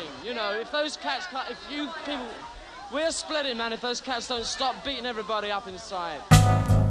game. You know, if those cats can't, if you people, we're splitting, man. If those cats don't stop beating everybody up inside.